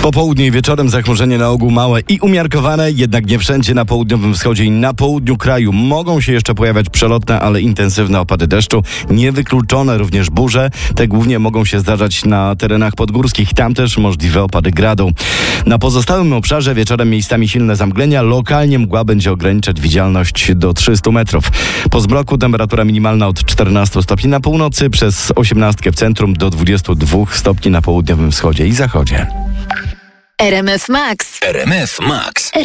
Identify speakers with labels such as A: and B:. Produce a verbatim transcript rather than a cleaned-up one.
A: Po południu i wieczorem zachmurzenie na ogół małe i umiarkowane, jednak nie wszędzie na południowym wschodzie i na południu kraju mogą się jeszcze pojawiać przelotne, ale intensywne opady deszczu. Niewykluczone również burze. Te głównie mogą się zdarzać na terenach podgórskich. Tam też możliwe opady gradu. Na pozostałym obszarze wieczorem miejscami silne zamglenia. Lokalnie mgła będzie ograniczać widzialność do trzystu metrów. Po zmroku temperatura minimalna od czternastu stopni na północy, przez osiemnastkę w centrum do dwudziestu dwóch stopni na południowym wschodzie i zachodzie.
B: R M F Max.
C: R M F Max.